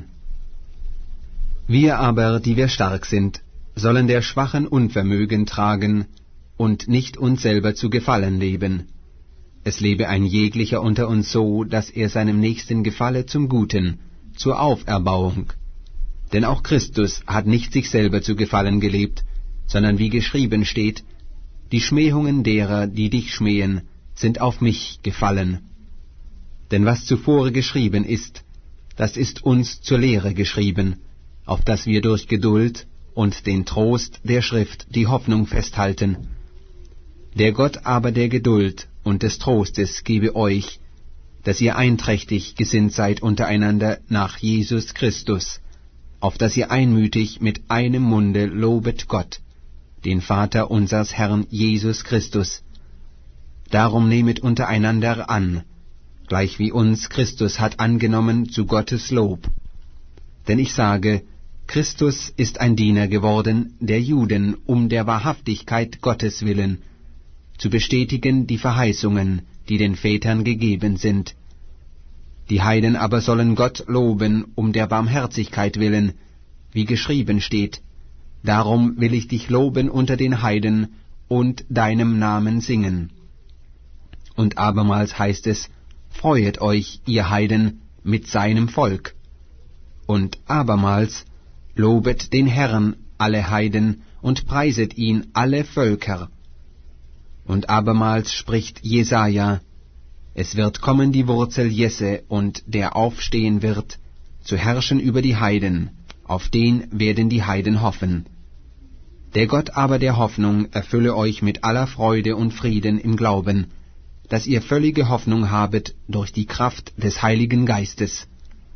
Wir aber, die wir stark sind, sollen der Schwachen Unvermögen tragen und nicht uns selber zu Gefallen leben. Es lebe ein jeglicher unter uns so, dass er seinem Nächsten gefalle zum Guten, zur Auferbauung. Denn auch Christus hat nicht sich selber zu Gefallen gelebt, sondern wie geschrieben steht, die Schmähungen derer, die dich schmähen, sind auf mich gefallen. Denn was zuvor geschrieben ist, das ist uns zur Lehre geschrieben, auf dass wir durch Geduld und den Trost der Schrift die Hoffnung festhalten. Der Gott aber der Geduld und des Trostes gebe euch, dass ihr einträchtig gesinnt seid untereinander nach Jesus Christus, auf dass ihr einmütig mit einem Munde lobet Gott, den Vater unseres Herrn Jesus Christus. Darum nehmet untereinander an, gleich wie uns Christus hat angenommen zu Gottes Lob. Denn ich sage, Christus ist ein Diener geworden der Juden um der Wahrhaftigkeit Gottes willen, zu bestätigen die Verheißungen, die den Vätern gegeben sind. Die Heiden aber sollen Gott loben um der Barmherzigkeit willen, wie geschrieben steht, darum will ich dich loben unter den Heiden und deinem Namen singen. Und abermals heißt es, freuet euch, ihr Heiden, mit seinem Volk. Und abermals, lobet den Herrn, alle Heiden, und preiset ihn, alle Völker. Und abermals spricht Jesaja, es wird kommen die Wurzel Jesse, und der aufstehen wird, zu herrschen über die Heiden, auf den werden die Heiden hoffen. Der Gott aber der Hoffnung erfülle euch mit aller Freude und Frieden im Glauben, dass ihr völlige Hoffnung habet durch die Kraft des Heiligen Geistes.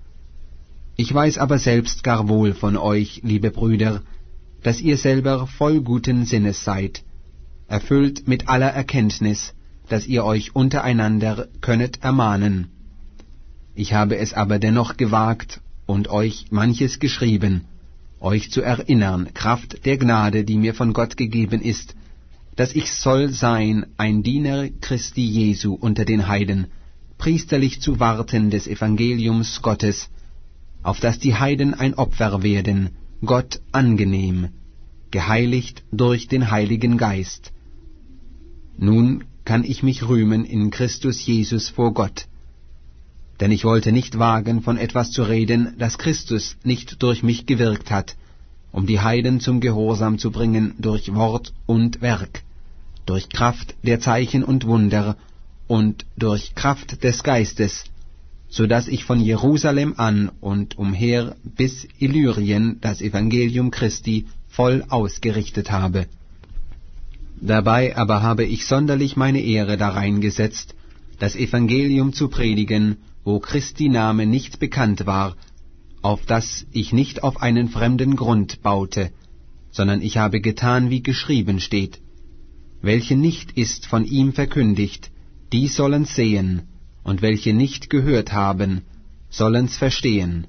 Ich weiß aber selbst gar wohl von euch, liebe Brüder, dass ihr selber voll guten Sinnes seid, erfüllt mit aller Erkenntnis, dass ihr euch untereinander könnet ermahnen. Ich habe es aber dennoch gewagt und euch manches geschrieben, euch zu erinnern, Kraft der Gnade, die mir von Gott gegeben ist, dass ich soll sein, ein Diener Christi Jesu unter den Heiden, priesterlich zu warten des Evangeliums Gottes, auf dass die Heiden ein Opfer werden, Gott angenehm, geheiligt durch den Heiligen Geist. Nun kann ich mich rühmen in Christus Jesus vor Gott. Denn ich wollte nicht wagen, von etwas zu reden, das Christus nicht durch mich gewirkt hat, um die Heiden zum Gehorsam zu bringen durch Wort und Werk, durch Kraft der Zeichen und Wunder und durch Kraft des Geistes, so dass ich von Jerusalem an und umher bis Illyrien das Evangelium Christi voll ausgerichtet habe. Dabei aber habe ich sonderlich meine Ehre darein gesetzt, das Evangelium zu predigen, wo Christi Name nicht bekannt war, auf dass ich nicht auf einen fremden Grund baute, sondern ich habe getan, wie geschrieben steht, welche nicht ist von ihm verkündigt, die sollen's sehen, und welche nicht gehört haben, sollen's verstehen.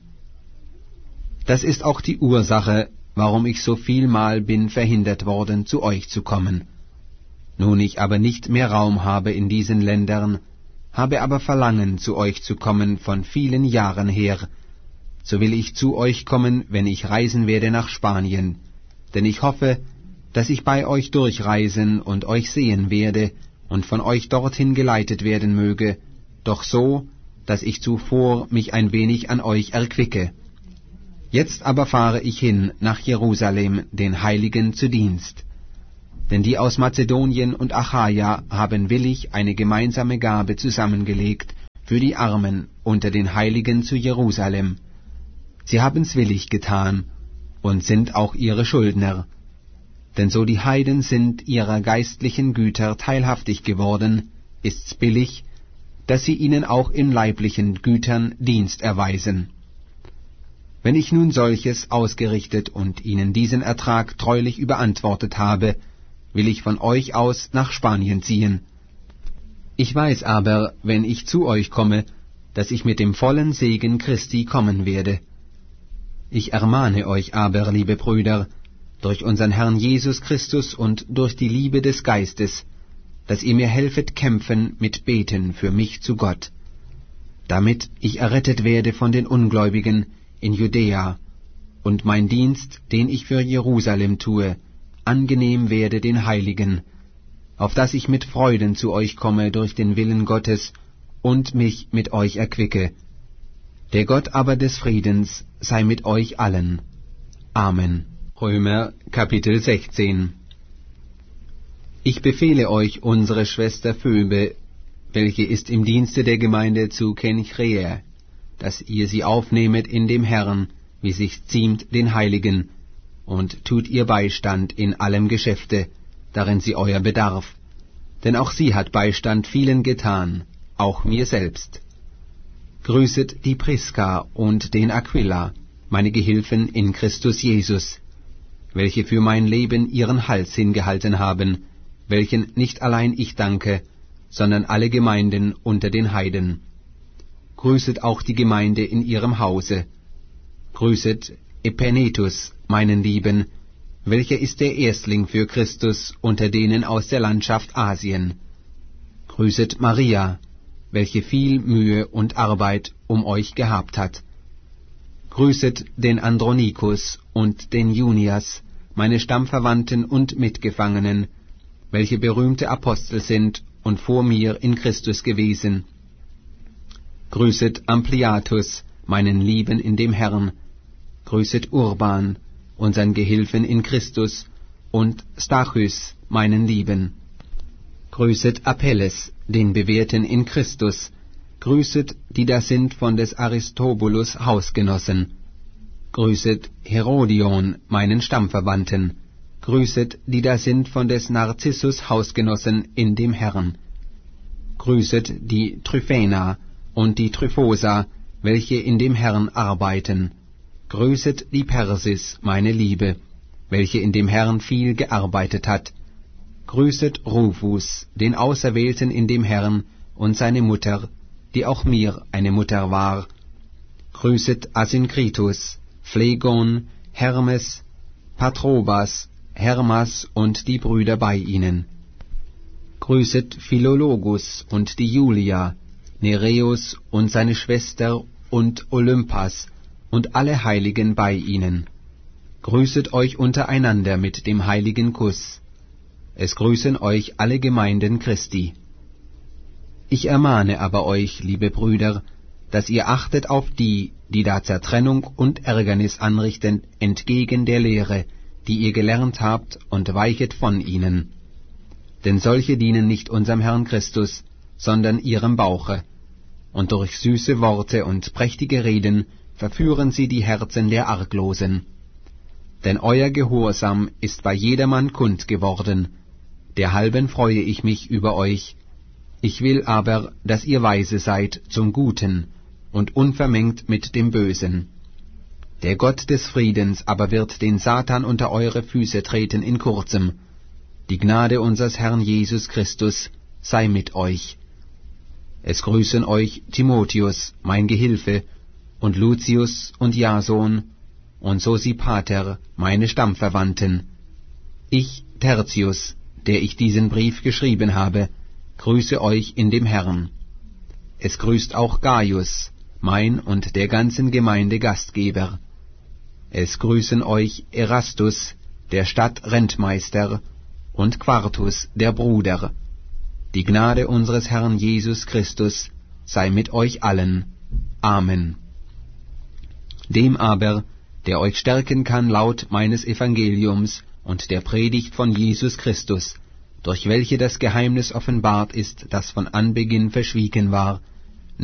Das ist auch die Ursache, warum ich so vielmal bin verhindert worden, zu euch zu kommen. Nun ich aber nicht mehr Raum habe in diesen Ländern, habe aber Verlangen, zu euch zu kommen von vielen Jahren her, so will ich zu euch kommen, wenn ich reisen werde nach Spanien, denn ich hoffe, dass ich bei euch durchreisen und euch sehen werde und von euch dorthin geleitet werden möge, doch so, dass ich zuvor mich ein wenig an euch erquicke. Jetzt aber fahre ich hin nach Jerusalem, den Heiligen zu Dienst. Denn die aus Mazedonien und Achaia haben willig eine gemeinsame Gabe zusammengelegt für die Armen unter den Heiligen zu Jerusalem. Sie haben's willig getan und sind auch ihre Schuldner. Denn so die Heiden sind ihrer geistlichen Güter teilhaftig geworden, ist's billig, dass sie ihnen auch in leiblichen Gütern Dienst erweisen. Wenn ich nun solches ausgerichtet und ihnen diesen Ertrag treulich überantwortet habe, will ich von euch aus nach Spanien ziehen. Ich weiß aber, wenn ich zu euch komme, dass ich mit dem vollen Segen Christi kommen werde. Ich ermahne euch aber, liebe Brüder, durch unseren Herrn Jesus Christus und durch die Liebe des Geistes, dass ihr mir helfet kämpfen mit Beten für mich zu Gott, damit ich errettet werde von den Ungläubigen in Judäa, und mein Dienst, den ich für Jerusalem tue, angenehm werde den Heiligen, auf dass ich mit Freuden zu euch komme durch den Willen Gottes und mich mit euch erquicke. Der Gott aber des Friedens sei mit euch allen. Amen. Römer Kapitel sechzehn. Ich befehle euch unsere Schwester Phoebe, welche ist im Dienste der Gemeinde zu Kenchrea, dass ihr sie aufnehmet in dem Herrn, wie sich ziemt den Heiligen, und tut ihr Beistand in allem Geschäfte, darin sie euer bedarf. Denn auch sie hat Beistand vielen getan, auch mir selbst. Grüßet die Priska und den Aquila, meine Gehilfen in Christus Jesus, welche für mein Leben ihren Hals hingehalten haben, welchen nicht allein ich danke, sondern alle Gemeinden unter den Heiden. Grüßet auch die Gemeinde in ihrem Hause. Grüßet Epenetus, meinen Lieben, welcher ist der Erstling für Christus unter denen aus der Landschaft Asien. Grüßet Maria, welche viel Mühe und Arbeit um euch gehabt hat. Grüßet den Andronikus und den Junias, meine Stammverwandten und Mitgefangenen, welche berühmte Apostel sind und vor mir in Christus gewesen. Grüßet Ampliatus, meinen Lieben in dem Herrn. Grüßet Urban, unseren Gehilfen in Christus, und Stachys, meinen Lieben. Grüßet Apelles, den Bewährten in Christus. Grüßet, die da sind von des Aristobulus Hausgenossen. Grüßet Herodion, meinen Stammverwandten. Grüßet, die da sind von des Narzissus Hausgenossen in dem Herrn. Grüßet die Tryphäna und die Tryphosa, welche in dem Herrn arbeiten. Grüßet die Persis, meine Liebe, welche in dem Herrn viel gearbeitet hat. Grüßet Rufus, den Auserwählten in dem Herrn, und seine Mutter, die auch mir eine Mutter war. Grüßet Asynkritus, Phlegon, Hermes, Patrobas, Hermas und die Brüder bei ihnen. Grüßet Philologus und die Julia, Nereus und seine Schwester und Olympas und alle Heiligen bei ihnen. Grüßet euch untereinander mit dem heiligen Kuss. Es grüßen euch alle Gemeinden Christi. Ich ermahne aber euch, liebe Brüder, dass ihr achtet auf die, die da Zertrennung und Ärgernis anrichten, entgegen der Lehre, die ihr gelernt habt, und weichet von ihnen. Denn solche dienen nicht unserem Herrn Christus, sondern ihrem Bauche, und durch süße Worte und prächtige Reden verführen sie die Herzen der Arglosen. Denn euer Gehorsam ist bei jedermann kund geworden, derhalben freue ich mich über euch. Ich will aber, dass ihr weise seid zum Guten und unvermengt mit dem Bösen. Der Gott des Friedens aber wird den Satan unter eure Füße treten in kurzem. Die Gnade unseres Herrn Jesus Christus sei mit euch. Es grüßen euch Timotheus, mein Gehilfe, und Lucius und Jason, und Sosipater, meine Stammverwandten. Ich, Tertius, der ich diesen Brief geschrieben habe, grüße euch in dem Herrn. Es grüßt auch Gaius, mein und der ganzen Gemeinde Gastgeber. Es grüßen euch Erastus, der Stadtrentmeister, und Quartus, der Bruder. Die Gnade unseres Herrn Jesus Christus sei mit euch allen. Amen. Dem aber, der euch stärken kann laut meines Evangeliums und der Predigt von Jesus Christus, durch welche das Geheimnis offenbart ist, das von Anbeginn verschwiegen war,